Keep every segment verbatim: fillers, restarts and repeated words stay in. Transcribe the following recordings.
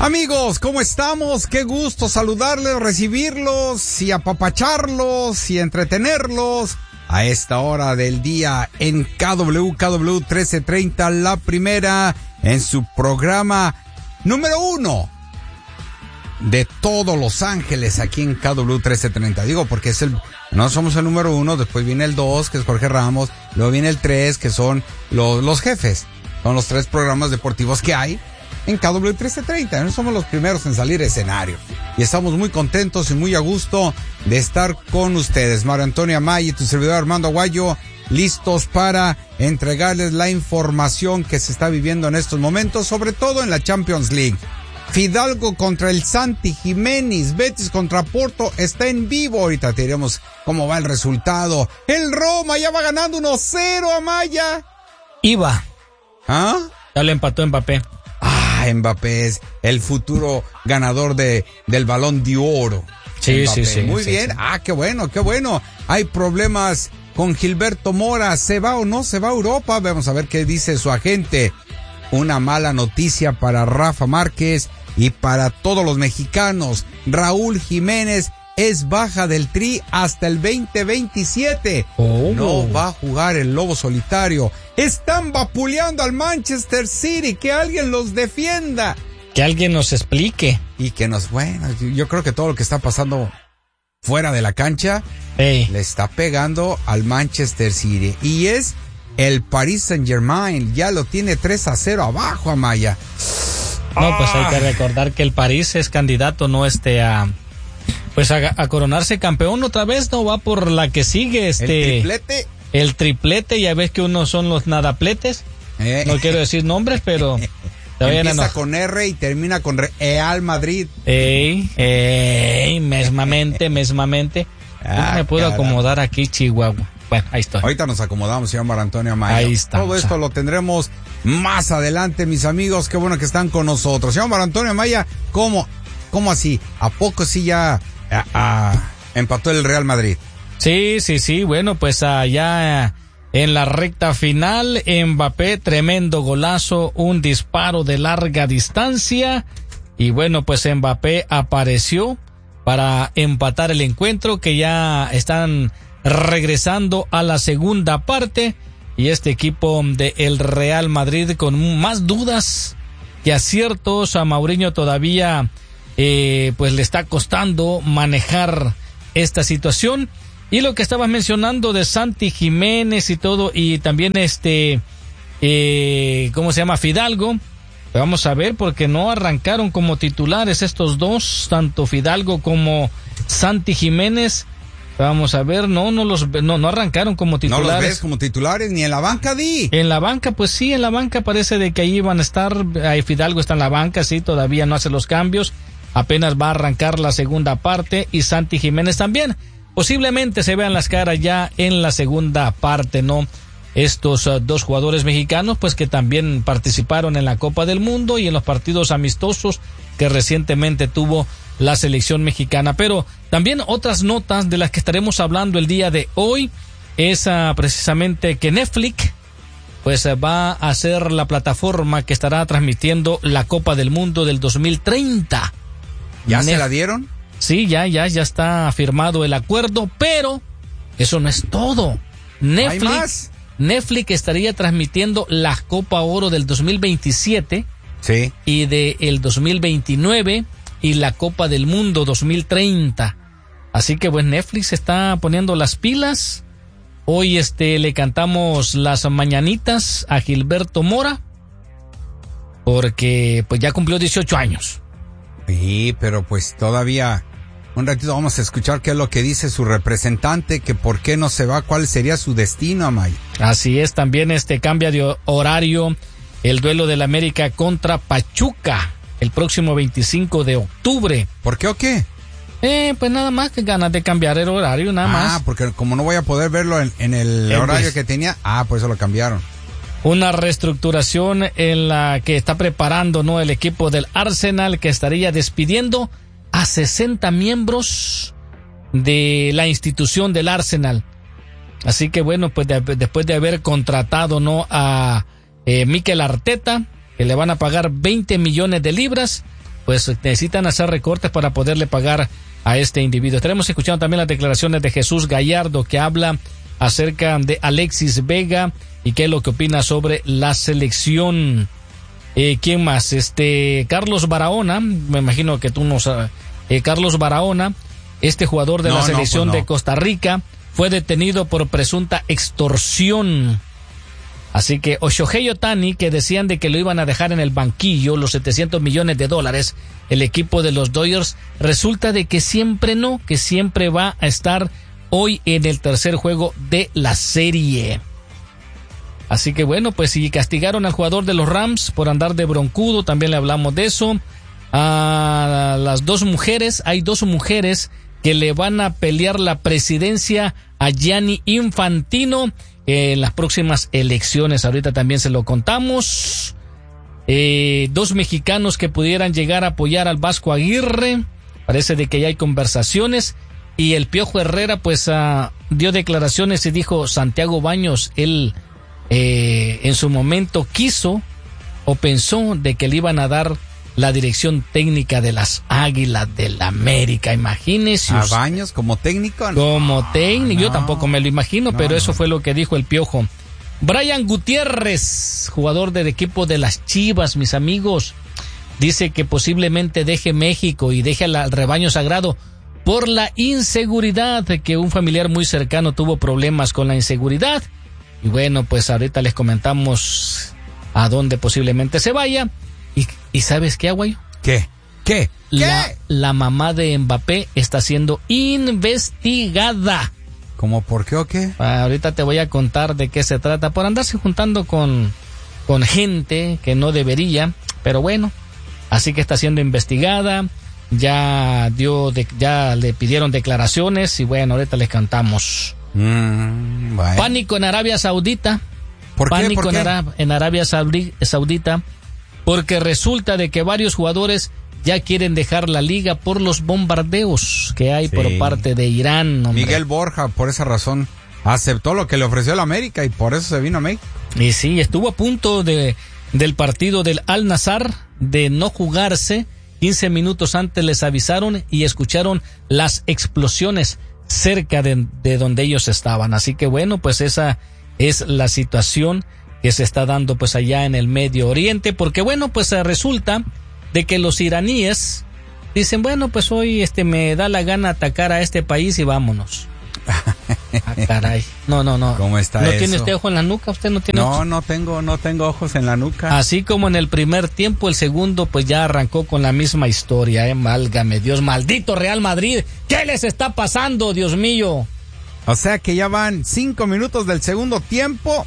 Amigos, ¿cómo estamos? Qué gusto saludarles, recibirlos y apapacharlos y entretenerlos a esta hora del día en K W, K W trece treinta, la primera en su programa número uno de todos Los Ángeles aquí en K W trece treinta. Digo, porque es el, no somos el número uno, después viene el dos, que es Jorge Ramos, luego viene el tres, que son los, los jefes. Son los tres programas deportivos que hay en K W trece treinta. No somos los primeros en salir a escenario. Y estamos muy contentos y muy a gusto de estar con ustedes. Mario Antonio Amaya y tu servidor Armando Aguayo, listos para entregarles la información que se está viviendo en estos momentos, sobre todo en la Champions League. Fidalgo contra el Santi Jiménez, Betis contra Porto, está en vivo. Ahorita te diremos cómo va el resultado. El Roma ya va ganando uno cero, Amaya. Iba. ¿Ah? Ya le empató Mbappé. Ah, Mbappé es el futuro ganador de del Balón de Oro. Sí, Mbappé. sí, sí. Muy sí, bien. sí. Ah, qué bueno, qué bueno. Hay problemas con Gilberto Mora. ¿Se va o no se va a Europa? Vamos a ver qué dice su agente. Una mala noticia para Rafa Márquez y para todos los mexicanos. Raúl Jiménez es baja del Tri hasta el veinte veintisiete. Oh. No va a jugar el lobo solitario. Están vapuleando al Manchester City. Que alguien los defienda. Que alguien nos explique. Y que nos, bueno, yo creo que todo lo que está pasando fuera de la cancha Ey. le está pegando al Manchester City. Y es el Paris Saint-Germain. Ya lo tiene tres a cero abajo, Amaya. No, pues hay que recordar que el París es candidato, no este a... Pues a, a coronarse campeón otra vez, no va por la que sigue, este... El triplete. El triplete, ya ves que unos son los nadapletes. Eh. No quiero decir nombres, pero... Empieza con R y termina con Real Madrid. Ey, ey, mesmamente, mesmamente. Ah, ¿Cómo me puedo caramba. acomodar aquí, Chihuahua? Bueno, ahí estoy. Ahorita nos acomodamos, señor Mar Antonio Amaya. Ahí está. Todo esto lo tendremos más adelante, mis amigos. Qué bueno que están con nosotros. Señor Mar Antonio Amaya, ¿cómo, cómo así? ¿A poco sí ya a, a, empató el Real Madrid? Sí, sí, sí. Bueno, pues allá en la recta final, Mbappé, tremendo golazo, un disparo de larga distancia. Y bueno, pues Mbappé apareció para empatar el encuentro, que ya están regresando a la segunda parte. Y este equipo de el Real Madrid con más dudas que aciertos. A Mourinho todavía eh, pues le está costando manejar esta situación. Y lo que estabas mencionando de Santi Jiménez y todo, y también este, eh, ¿cómo se llama? Fidalgo. Vamos a ver, porque no arrancaron como titulares estos dos, tanto Fidalgo como Santi Jiménez. Vamos a ver, no, no los, no, no arrancaron como titulares. ¿No los ves como titulares ni en la banca, Di? En la banca, pues sí, en la banca parece de que ahí van a estar. Ahí Fidalgo está en la banca, sí, todavía no hace los cambios. Apenas va a arrancar la segunda parte, y Santi Jiménez también. Posiblemente se vean las caras ya en la segunda parte, ¿no? Estos uh, dos jugadores mexicanos, pues que también participaron en la Copa del Mundo y en los partidos amistosos que recientemente tuvo la selección mexicana. Pero también otras notas de las que estaremos hablando el día de hoy es uh, precisamente que Netflix pues uh, va a ser la plataforma que estará transmitiendo la Copa del Mundo del dos mil treinta. ¿Ya Nef- se la dieron? Sí, ya, ya, ya está firmado el acuerdo, pero eso no es todo. Netflix, ¿Hay más? Netflix estaría transmitiendo la Copa Oro del dos mil veintisiete Sí. y de el dos mil veintinueve y la Copa del Mundo dos mil treinta. Así que pues Netflix está poniendo las pilas. Hoy este le cantamos las mañanitas a Gilberto Mora porque pues ya cumplió dieciocho años. Sí, pero pues todavía un ratito vamos a escuchar qué es lo que dice su representante, que por qué no se va, cuál sería su destino, Amay. Así es, también este cambia de horario el duelo del América contra Pachuca el próximo veinticinco de octubre. ¿Por qué o qué? Eh, pues nada más que ganas de cambiar el horario, nada ah, más. Ah, porque como no voy a poder verlo en, en el Eh, horario pues, que tenía, ah, por eso lo cambiaron. Una reestructuración en la que está preparando, ¿no?, el equipo del Arsenal, que estaría despidiendo a sesenta miembros de la institución del Arsenal. Así que bueno, pues de, después de haber contratado, ¿no?, a eh, Mikel Arteta, que le van a pagar veinte millones de libras, pues necesitan hacer recortes para poderle pagar a este individuo. Estaremos escuchando también las declaraciones de Jesús Gallardo, que habla acerca de Alexis Vega y qué es lo que opina sobre la selección. Eh, ¿Quién más? Este, Carlos Barahona, me imagino que tú no sabes. Eh, Carlos Barahona, este jugador de no, la selección no, pues no. de Costa Rica, fue detenido por presunta extorsión. Así que Shohei Ohtani, que decían de que lo iban a dejar en el banquillo, los setecientos millones de dólares, el equipo de los Dodgers, resulta de que siempre no, que siempre va a estar hoy en el tercer juego de la serie. Así que bueno, pues si castigaron al jugador de los Rams por andar de broncudo, también le hablamos de eso. A las dos mujeres, hay dos mujeres que le van a pelear la presidencia a Gianni Infantino en las próximas elecciones. Ahorita también se lo contamos. Eh, dos mexicanos que pudieran llegar a apoyar al Vasco Aguirre. Parece de que ya hay conversaciones. Y el Piojo Herrera pues uh, dio declaraciones y dijo: Santiago Baños, él eh, en su momento quiso o pensó de que le iban a dar la dirección técnica de las Águilas del la América. Imagínese. ¿A Baños como técnico? No, como técnico, no, yo tampoco me lo imagino, no, pero no. Eso fue lo que dijo el Piojo. Brian Gutiérrez, jugador del equipo de las Chivas, mis amigos, dice que posiblemente deje México y deje al rebaño sagrado por la inseguridad, de que un familiar muy cercano tuvo problemas con la inseguridad. Y bueno, pues ahorita les comentamos a dónde posiblemente se vaya. ¿Y, y sabes qué, Aguayo? ¿Qué? ¿Qué? La, la mamá de Mbappé está siendo investigada. ¿Cómo por qué o qué? Ahorita te voy a contar de qué se trata, por andarse juntando con, con gente que no debería, pero bueno, así que está siendo investigada. Ya dio, de, ya le pidieron declaraciones y bueno, ahorita les cantamos. Mm, bueno. Pánico en Arabia Saudita. ¿Por qué? Pánico ¿Por qué? En, Ara- en Arabia Saudita, porque resulta de que varios jugadores ya quieren dejar la liga por los bombardeos que hay sí. por parte de Irán. Hombre. Miguel Borja, por esa razón, aceptó lo que le ofreció el América y por eso se vino a México. Y sí, estuvo a punto de del partido del Al-Nassr de no jugarse. quince minutos antes les avisaron y escucharon las explosiones cerca de, de donde ellos estaban. Así que bueno, pues esa es la situación que se está dando pues allá en el Medio Oriente, porque bueno, pues resulta de que los iraníes dicen, bueno, pues hoy este me da la gana atacar a este país y vámonos. Ah, caray. No, no, no. ¿Cómo está ¿No eso? tiene usted ojo en la nuca? ¿Usted no tiene No, ojos? no tengo, no tengo ojos en la nuca. Así como en el primer tiempo, el segundo pues ya arrancó con la misma historia, eh, válgame Dios, maldito Real Madrid, ¿qué les está pasando, Dios mío? O sea que ya van cinco minutos del segundo tiempo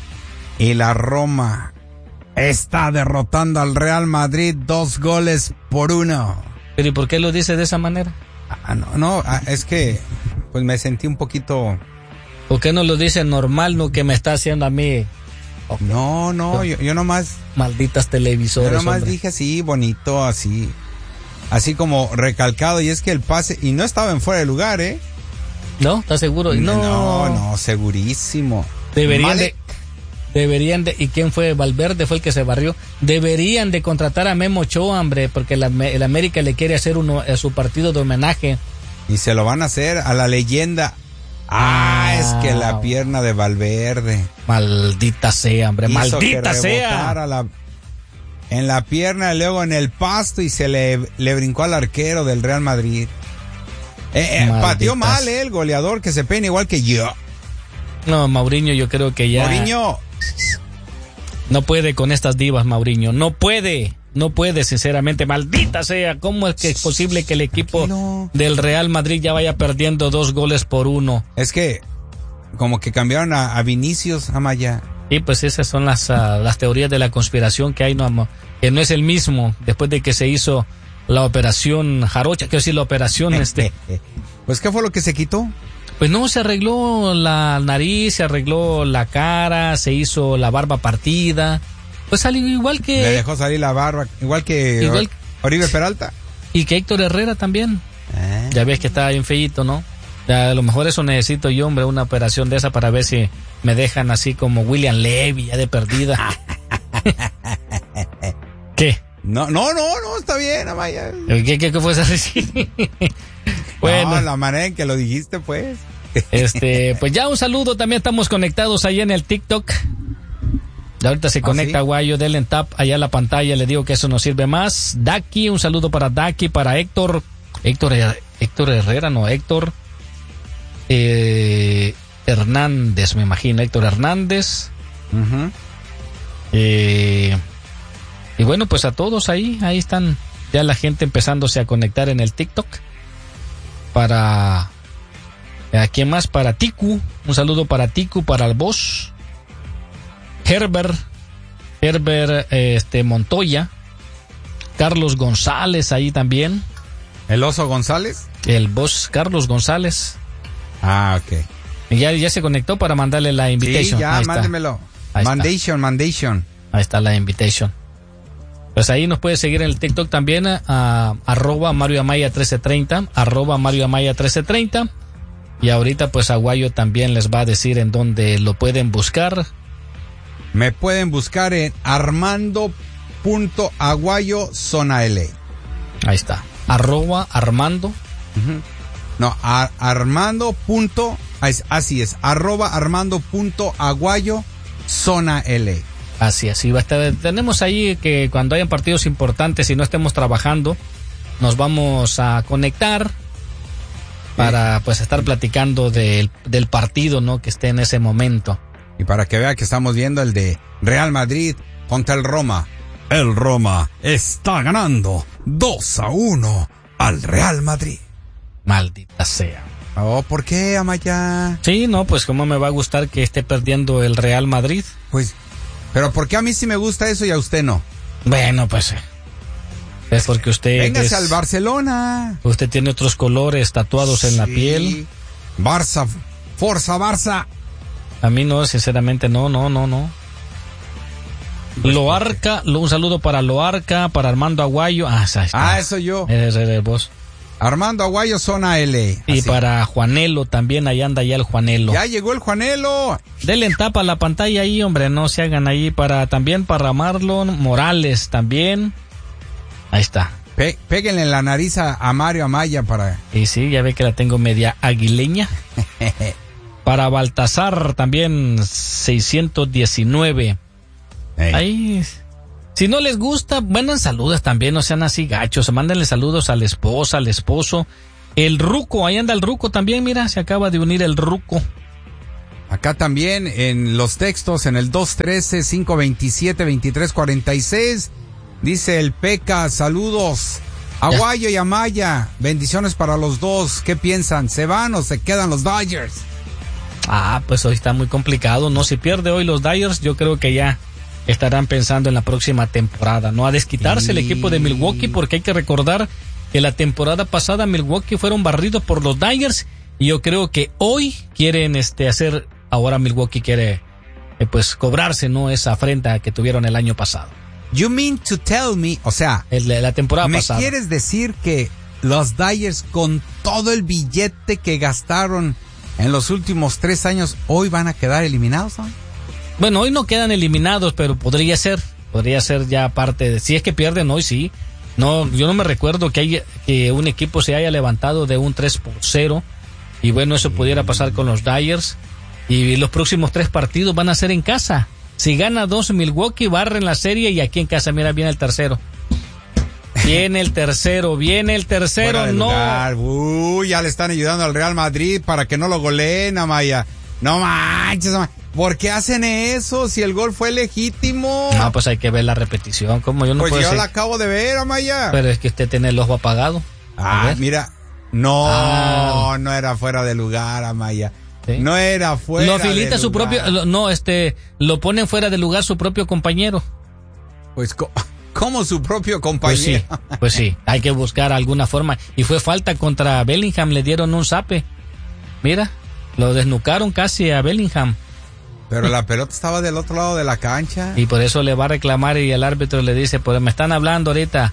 y la Roma está derrotando al Real Madrid dos goles por uno. ¿Pero y por qué lo dice de esa manera? Ah, no, no, ah, es que pues me sentí un poquito... ¿Por qué no lo dice normal, no que me está haciendo a mí? Okay. No, no, yo, yo nomás... Malditas televisores, Yo nomás hombre. dije así, bonito, así, así como recalcado, y es que el pase, y no estaba en fuera de lugar, ¿eh? ¿No? ¿Estás seguro? No, no, no, segurísimo. Deberían Vale. de... Deberían de... ¿Y quién fue? Valverde fue el que se barrió. Deberían de contratar a Memo Ochoa, hombre, porque la, el América le quiere hacer uno a su partido de homenaje. Y se lo van a hacer a la leyenda. Ah, ah es que la pierna de Valverde. Maldita sea, hombre, hizo maldita que sea. La, en la pierna, luego en el pasto y se le, le brincó al arquero del Real Madrid. Eh, eh, pateó mal eh, el goleador, que se peina igual que yo. No, Mauriño, yo creo que ya... Mauriño. No puede con estas divas, Mauriño. No puede. No puede, sinceramente. Maldita sea. ¿Cómo es que es posible que el equipo Tranquilo. del Real Madrid ya vaya perdiendo dos goles por uno? Es que como que cambiaron a, a Vinicius, Amaya. Sí, pues esas son las, uh, las teorías de la conspiración que hay, no, que no es el mismo después de que se hizo la operación Jarocha, quiero decir la operación este. Pues ¿qué fue lo que se quitó? Pues no, se arregló la nariz, se arregló la cara, se hizo la barba partida. Pues salió igual que... Le dejó salir la barba, igual que igual, Oribe Peralta. Y que Héctor Herrera también. Eh. Ya ves que está bien feíto, ¿no? Ya, a lo mejor eso necesito yo, hombre, una operación de esa para ver si me dejan así como William Levy, ya de perdida. ¿Qué? No, no, no, no, está bien, Amaya. ¿Qué, qué, qué fue eso? Bueno. No, la manera en que lo dijiste, pues. Este, pues ya un saludo, también estamos conectados ahí en el TikTok. Ahorita se conecta ¿Ah, sí? Guayo, denle en tap allá a la pantalla, le digo que eso nos sirve más. Daki, un saludo para Daki, para Héctor, Héctor, Héctor Herrera, no, Héctor eh, Hernández, me imagino, Héctor Hernández. Uh-huh. Eh, y bueno, pues a todos ahí, ahí están ya la gente empezándose a conectar en el TikTok. Para, ¿a quién más? Para Tiku, un saludo para Tiku, para el Boss. Herbert, Herbert este, Montoya, Carlos González ahí también. ¿El Oso González? El boss Carlos González. Ah, ok. Ya, ya se conectó para mandarle la invitation. Sí, ya, ahí mándemelo. Ahí mandation, está. mandation. Ahí está la invitation. Pues ahí nos puede seguir en el TikTok también, a, a arroba Mario Amaya trece treinta, arroba Mario Amaya trece treinta. Y ahorita pues Aguayo también les va a decir en dónde lo pueden buscar. Me pueden buscar en armando punto aguayo zona L A. Ahí está. Arroba Armando. Uh-huh. No, ar, Armando. Punto, así es. Arroba Armando punto aguayo zona L A. Así es. Y va a estar, tenemos ahí que cuando hayan partidos importantes y no estemos trabajando, nos vamos a conectar para pues estar platicando del, del partido, ¿no? Que esté en ese momento. Y para que vea que estamos viendo el de Real Madrid contra el Roma. El Roma está ganando dos a uno al Real Madrid. Maldita sea. Oh, ¿por qué, Amaya? Sí, no, pues cómo me va a gustar que esté perdiendo el Real Madrid. Pues, pero ¿por qué a mí sí me gusta eso y a usted no? Bueno, pues es porque usted... Véngase es, al Barcelona. Usted tiene otros colores tatuados sí. en la piel. Barça, Forza Barça. A mí no, sinceramente, no, no, no, no. Pues Loarca, un saludo para Loarca, para Armando Aguayo. Ah, está. Ah, eso yo. Eres, eres vos. Armando Aguayo, zona L. Y así. Para Juanelo también, ahí anda ya el Juanelo. Ya llegó el Juanelo. Denle en tapa la pantalla ahí, hombre, no se hagan ahí. Para también para Marlon Morales también. Ahí está. Pe- péguenle en la nariz a, a Mario Amaya para... Y sí, ya ve que la tengo media aguileña. Para Baltasar también seiscientos diecinueve. Hey. Ahí, si no les gusta, manden saludos también, no sean así gachos, mándenle saludos a la esposa, al esposo. El Ruco, ahí anda el Ruco también, mira, se acaba de unir el Ruco. Acá también en los textos, en el dos uno tres, cinco dos siete, dos tres cuatro seis, dice el Peca, saludos. Aguayo y Amaya, bendiciones para los dos. ¿Qué piensan? ¿Se van o se quedan los Dodgers? Ah, pues hoy está muy complicado, ¿no? Si pierde hoy los Dodgers, yo creo que ya estarán pensando en la próxima temporada, ¿no? A desquitarse sí. el equipo de Milwaukee, porque hay que recordar que la temporada pasada Milwaukee fueron barridos por los Dodgers, y yo creo que hoy quieren este hacer, ahora Milwaukee quiere eh, pues cobrarse, ¿no? Esa afrenta que tuvieron el año pasado. You mean to tell me, o sea, el, la temporada ¿me pasada. ¿Me quieres decir que los Dodgers con todo el billete que gastaron en los últimos tres años, hoy van a quedar eliminados, ¿no? Bueno, hoy no quedan eliminados, pero podría ser, podría ser ya parte de, si es que pierden hoy, sí. No, yo no me recuerdo que haya, que un equipo se haya levantado de un tres por cero, y bueno, eso pudiera pasar con los Dodgers, y los próximos tres partidos van a ser en casa. Si gana dos Milwaukee, barren la serie, y aquí en casa, mira, viene el tercero. Viene el tercero, viene el tercero, no. Lugar. Uy, ya le están ayudando al Real Madrid para que no lo goleen, Amaya. No manches, Amaya. ¿Por qué hacen eso si el gol fue legítimo? No, pues hay que ver la repetición. ¿Cómo? Yo no pues puedo yo decir. la acabo de ver, Amaya. Pero es que usted tiene el ojo apagado. Ah, mira. No, ah. no era fuera de lugar, Amaya. ¿Sí? No era fuera lo habilita de su lugar. propio, no, este, lo ponen fuera de lugar su propio compañero. Pues, ¿cómo su propio compañero? Pues sí, pues sí, hay que buscar alguna forma. Y fue falta contra Bellingham, le dieron un zape. Mira, lo desnucaron casi a Bellingham. Pero la pelota estaba del otro lado de la cancha. Y por eso le va a reclamar, y el árbitro le dice, pues me están hablando ahorita.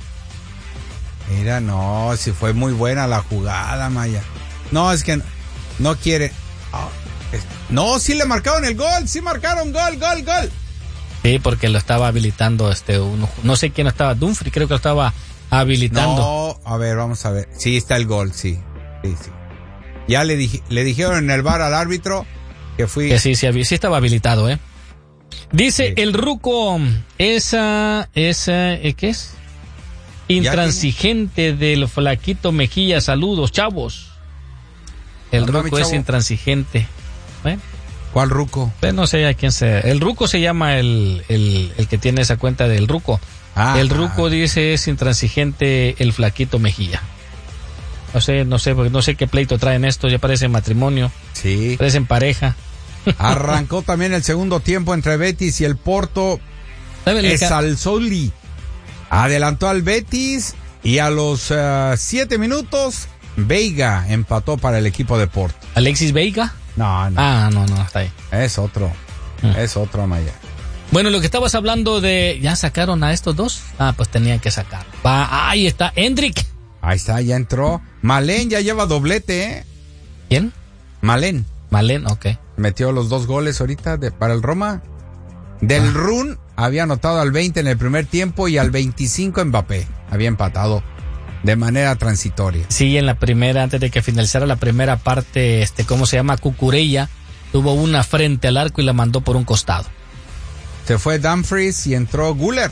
Mira, no, si fue muy buena la jugada, Maya. No, es que no, no quiere. Oh, es, no, sí le marcaron el gol, sí marcaron gol, gol, gol. Sí, porque lo estaba habilitando este uno, no sé quién estaba, Dumfries creo que lo estaba habilitando. No, a ver, vamos a ver. Sí, está el gol, sí. Sí, sí. Ya le dije, le dijeron en el bar al árbitro que fui. Que sí, sí, sí estaba habilitado, ¿eh? Dice sí. El ruco, esa, esa, ¿qué es? Intransigente del flaquito Mejía, saludos, chavos. El no, ruco no, es intransigente. ¿Eh? ¿Cuál ruco? Pues no sé a quién sea. El ruco se llama el, el, el que tiene esa cuenta del ruco. Ah, el ruco ah. dice es intransigente el flaquito Mejía. No sé, no sé, no sé qué pleito traen estos, ya parece matrimonio. Sí. Parecen pareja. Arrancó también el segundo tiempo entre Betis y el Porto. Esalsoli adelantó al Betis y a los uh, siete minutos Veiga empató para el equipo de Porto. ¿Alexis Veiga? No, no. Ah, no, no, está ahí. Es otro, mm. es otro Amaya. Bueno, lo que estabas hablando de, ¿ya sacaron a estos dos? Ah, pues tenían que sacar. Va, ahí está, Hendrik. Ahí está, ya entró. Malen ya lleva doblete, ¿eh? ¿Quién? Malen. Malen, ok. Metió los dos goles ahorita de, para el Roma. Del ah. Run había anotado al veinte en el primer tiempo y al veinticinco Mbappé. Había empatado de manera transitoria. Sí, en la primera, antes de que finalizara la primera parte, este, ¿cómo se llama? Cucurella tuvo una frente al arco y la mandó por un costado. Se fue Dumfries y entró Güler.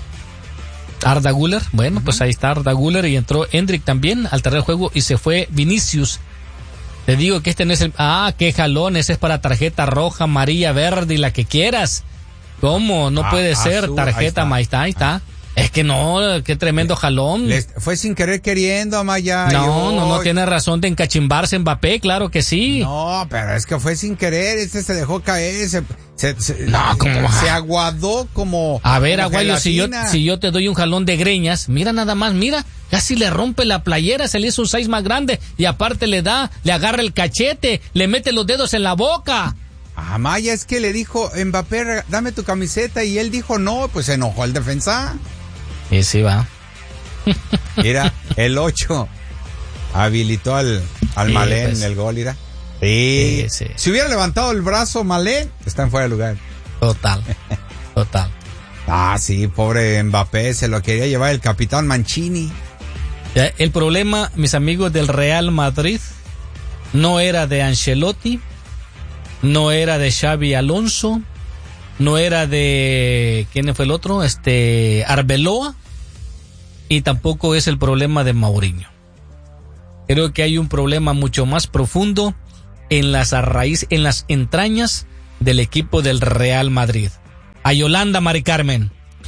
Arda Güler, bueno, uh-huh. pues ahí está Arda Güler y entró Hendrik también al terreno de juego y se fue Vinicius. Te digo que este no es el... Ah, qué jalón, ese es para tarjeta roja, amarilla, verde y la que quieras. ¿Cómo? No ah, puede azul, ser tarjeta, ahí está, ahí está. Es que no, qué tremendo jalón. Les fue sin querer queriendo, Amaya. No, no, no tiene razón de encachimbarse Mbappé, claro que sí. No, pero es que fue sin querer, este se dejó caer, se, se, se, no, como, se aguadó como... A ver, Aguayo, si yo, si yo te doy un jalón de greñas, mira nada más, mira, casi le rompe la playera, se le hizo un size más grande y aparte le da, le agarra el cachete, le mete los dedos en la boca. Amaya, es que le dijo, Mbappé, dame tu camiseta y él dijo no, pues se enojó el defensa. Y sí va. Mira, el ocho habilitó al, al sí, Malen pues. El gol, mira. Sí. Sí, sí. Si hubiera levantado el brazo Malen, está en fuera de lugar. Total, total. Ah, sí, pobre Mbappé, se lo quería llevar el capitán Mancini. Ya, el problema, mis amigos del Real Madrid, no era de Ancelotti, no era de Xavi Alonso, no era de... ¿Quién fue el otro? Este... Arbeloa. Y tampoco es el problema de Mourinho. Creo que hay un problema mucho más profundo en las raíces, en las entrañas del equipo del Real Madrid. A Yolanda Mari Carmen.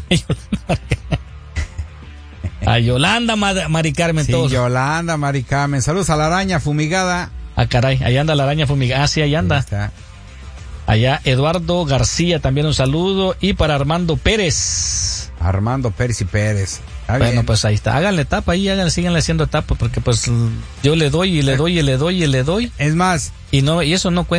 A Yolanda Mari Carmen, sí, todos. Yolanda Mari Carmen. Saludos a la araña fumigada. Ah, caray, ahí anda la araña fumigada. Ah, sí, ahí anda. Ahí está. Allá Eduardo García, también un saludo. Y para Armando Pérez. Armando Pérez y Pérez. Está bueno, bien. Pues ahí está. Háganle tapa ahí, háganle, síganle haciendo tapa, porque pues yo le doy y le doy y le doy y le doy. Es más. Y no, y eso no cuenta.